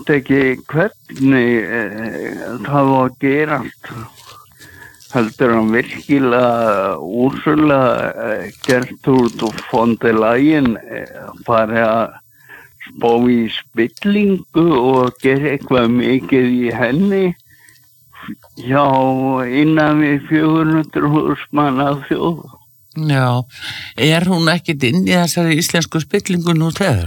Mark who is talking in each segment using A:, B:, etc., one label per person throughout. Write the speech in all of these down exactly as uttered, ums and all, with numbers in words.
A: veit ekki hvernig eh, það var að gerast. Heldur hann virkilega Úrsula eh, Gertrúd von der Leyen eh, fari að spá í spillingu og gera eitthvað mikið í henni? Já, innan við fjögur hundruð þúsund manna þjóð.
B: Já, er hún ekkert inn í þessari íslensku spillingu nú þegar?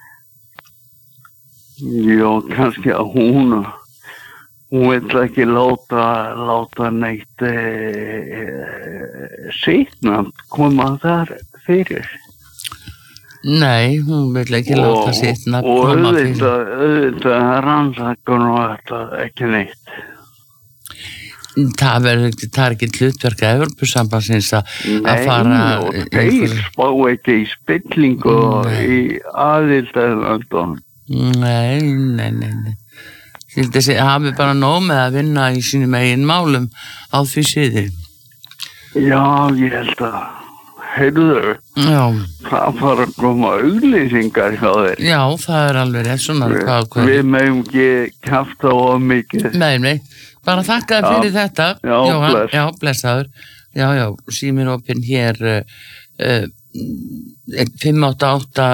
A: Já, kannski að hún, hún vil ekki láta, láta neitt e, sýtnand koma þar fyrir.
B: Nei, hún vil ekki láta sýtnand koma fyrir.
A: Og auðvitað, auðvitað rannsakar og þetta ekki neitt.
B: Það verður ekki, það er ekki hlutverk að Evrópusambandsins að fara...
A: Nei, og þeir spá ekki í spillingu og í aðildarlöndunum.
B: Nei, nei, nei, nei. Þessi hafi bara nóg með að vinna í sínum eigin málum á því sviði.
A: Já, ég held að, heyrðu,
B: Já.
A: það fara að koma auglýsingar hjá þeir.
B: Já, það er alveg rétt svona.
A: Vi, við meðum ekki kjafta á mikið.
B: Nei, nei. Bara þakka þér fyrir þetta.
A: Já,
B: Jóhann,
A: bless.
B: Já, blessaður. Já, já, síminn opinn hér uh, uh, fimm átta átta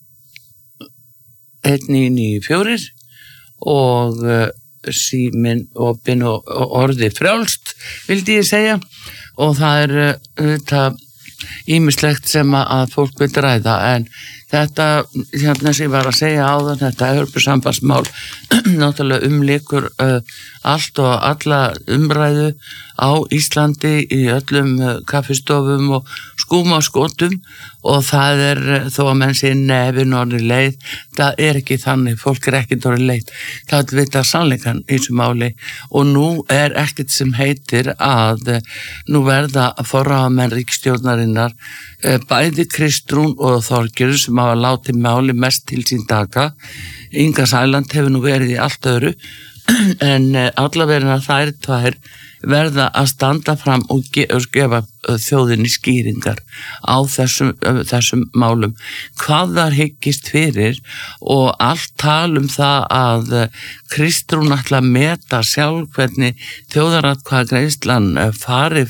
B: einn níu níu fjögur og uh, síminn opinn og, og orði frjálst, vildi ég segja. Og það er auðvitað uh, ýmislegt sem að fólk vil ræða, en þetta, hérna sem ég var að segja áðan, þetta Evrópusambandsmál náttúrulega umlykur uh, allt og alla umræðu á Íslandi í öllum uh, kaffistofum og skúmaskotum, og það er uh, þó að menn sé nefn orðið leið, það er ekki þannig, fólk er ekkert orðið leið, það er vita sannleikan í þessu máli, og nú er ekkert sem heitir að uh, nú verða forráðamenn ríkisstjórnarinnar uh, bæði Kristrún og Þorgerður sem hafa látið máli mest til sín taka. Inga Sæland hefur nú verið í allt öðru, en allavega þær tvær verða að standa fram og gefa þjóðinni skýringar á þessum, þessum málum. Hvað þar hyggist fyrir, og allt tal um það að Kristrún ætla að meta sjálf hvernig þjóðaratkvæðagreiðslan fari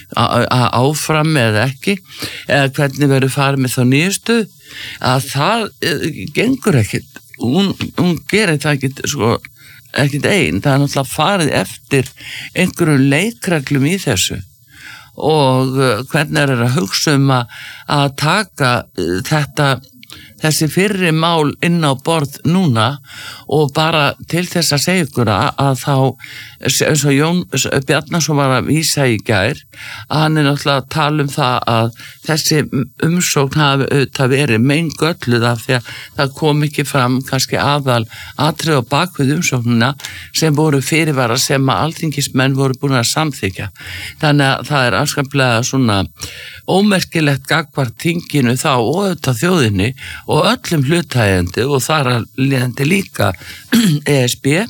B: áfram eða ekki, eða hvernig verður farið með þá nýjustu, að það gengur ekkert. Hún, hún gerir það ekkert sko ekkert einn, það er náttúrulega farið eftir einhverjum leikreglum í þessu, og hvernig er það að hugsa um að, að taka þetta, þessi fyrri mál inn á borð núna, og bara til þess að segja ykkur að, að þá, eins og Jón Bjarnason var að vísa í gær, að hann er náttúrulega að tala um það að þessi umsókn hafi auðvitað verið meingölluð af því að það kom ekki fram kannski aðal atrið á bakvið umsóknina sem voru fyrirvara sem að alþingismenn voru búin að samþykja. Þannig að það er afskaplega svona ómerkilegt gagnvart þinginu þá og auðvitað þjóðinni og öllum hlutægjandi og þar að leiðandi líka E S B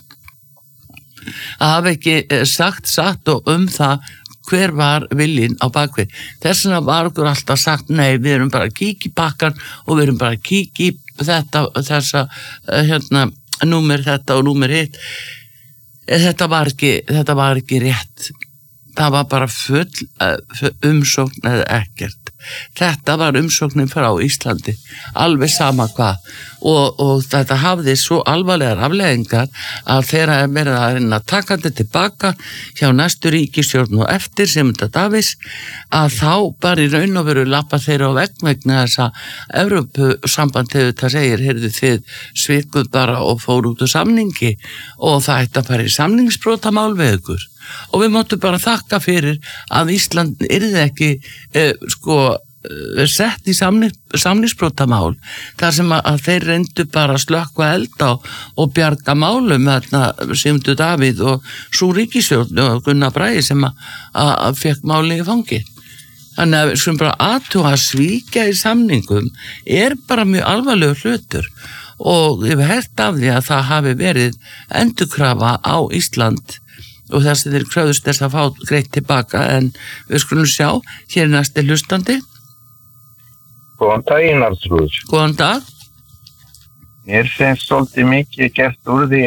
B: að hafa ekki sagt satt og um það hver var viljinn á bakvið. Þess vegna var okkur alltaf sagt nei, við erum bara að kíkja í pakkan og við erum bara að kíkja í þetta, þessa hérna, númer þetta og númer hitt. Þetta var ekki, þetta var ekki rétt. Það var bara full umsókn eða ekkert. Þetta var umsóknin frá Íslandi, alveg sama hvað, og, og þetta hafði svo alvarlegar afleiðingar að þeirra er verið að reyna að taka þetta tilbaka hjá næstu ríkisstjórn og eftir sem þetta Davís, að þá bara í raun og veru lappa þeirra á vegg vegna þess að Evrópusambandið þetta segir, heyrðu þið svikuð bara og fór út úr samningi og það ætti að fara í samningsbrotamál við ykkur. Og við móttum bara þakka fyrir að Ísland yrði ekki eh, sko eh, sett í samning, samningsbrotamál þar sem að, að þeir reyndu bara að slökkva eld á og bjarga málum þarna Sigmundur Davíð og sú ríkisstjórn og Gunnar Bragi sem að, að, að fekk máli í fangi. Þannig að við skulum bara aðtúa að svíkja í samningum er bara mjög alvarlegur hlutur, og ég hef heyrt af því að það hafi verið endurkrafa á Ísland og þess að þeir kröðust þess að fá greitt tilbaka, en við skulum sjá, hér er næsti hlustandi.
C: Góðan daginn, Arnþrúður.
B: Góðan dag.
C: Mér finnst svolítið mikið gert úr því